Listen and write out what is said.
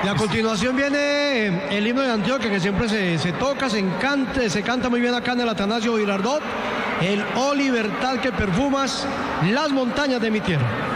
Y a continuación viene el himno de Antioquia, que siempre se toca, se canta muy bien acá en el Atanasio Girardot, el Oh Libertad que perfumas las montañas de mi tierra.